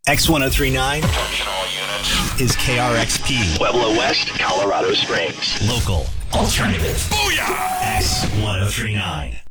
X1039 Attention all units. is KRXP. Pueblo West, Colorado Springs. Local. Alternative. Booyah! X1039.